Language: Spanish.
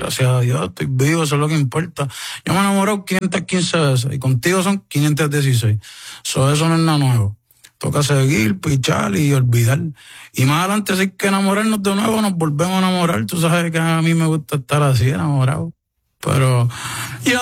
gracias a Dios, estoy vivo, eso es lo que importa. Yo me he enamorado 515 veces y contigo son 516. Eso no es nada nuevo. Toca seguir, pichar y olvidar. Y más adelante, si hay que enamorarnos de nuevo, nos volvemos a enamorar. Tú sabes que a mí me gusta estar así, enamorado. Pero